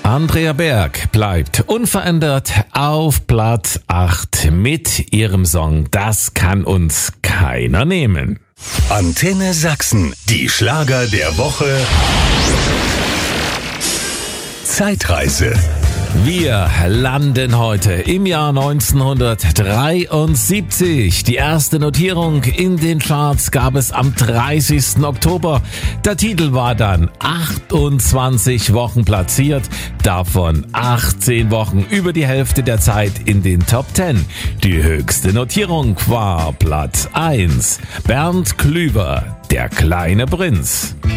Andrea Berg bleibt unverändert auf Platz 8 mit ihrem Song Das kann uns keiner nehmen. Antenne Sachsen, die Schlager der Woche. Zeitreise. Wir landen heute im Jahr 1973. Die erste Notierung in den Charts gab es am 30. Oktober. Der Titel war dann 28 Wochen platziert, davon 18 Wochen, über die Hälfte der Zeit in den Top 10. Die höchste Notierung war Platz 1. Bernd Klüver, Der kleine Prinz.